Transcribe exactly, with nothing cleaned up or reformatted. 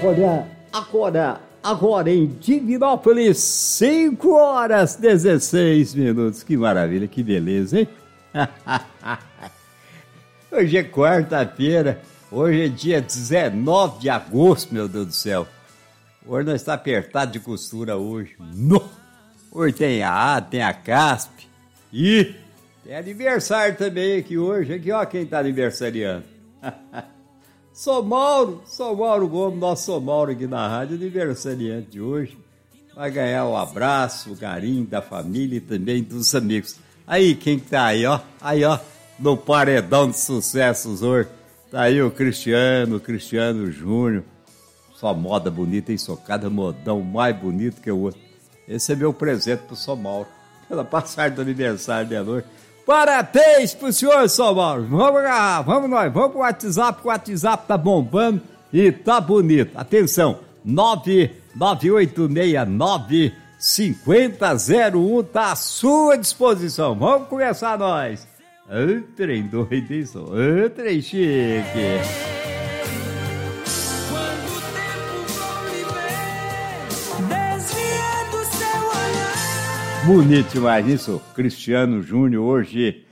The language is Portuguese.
Agora, agora, agora em Divinópolis, cinco horas e dezesseis minutos. Que maravilha, que beleza, hein? Hoje é quarta-feira, hoje é dia dezenove de agosto, meu Deus do céu. Hoje nós está apertado de costura hoje. No! Hoje tem a A, tem a Casp. E tem aniversário também aqui hoje. Aqui, ó, quem tá aniversariando. Sou Mauro, sou Mauro Gomes, nosso Sou Mauro aqui na rádio, aniversariante de hoje. Vai ganhar o abraço, o carinho da família e também dos amigos. Aí, quem que tá aí, ó? Aí, ó, no paredão de sucessos hoje. Tá aí o Cristiano, o Cristiano Júnior. Só moda bonita, hein? Só cada modão mais bonito que o outro. Esse é meu presente pro São Mauro, pela passagem do aniversário dela hoje. Parabéns pro senhor, São Mauro. Vamos lá, vamos nós, vamos pro WhatsApp, o WhatsApp tá bombando e tá bonito. Atenção, nove nove oito seis nove cinco zero zero um tá à sua disposição. Vamos começar nós. Ô, trem doido, hein, só? Ô, trem chique. Bonito demais isso, Cristiano Júnior hoje